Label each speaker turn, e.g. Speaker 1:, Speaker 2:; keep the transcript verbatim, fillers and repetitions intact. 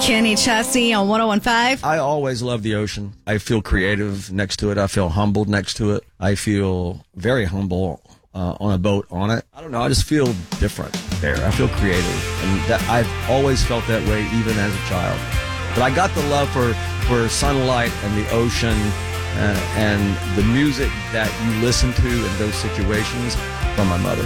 Speaker 1: Kenny Chesney on one oh one point five.
Speaker 2: I always love the ocean. I feel creative next to it. I feel humbled next to it. I feel very humble uh, on a boat on it. I don't know. I just feel different there. I feel creative. And that, I've always felt that way even as a child. But I got the love for, for sunlight and the ocean uh, and the music that you listen to in those situations from my mother.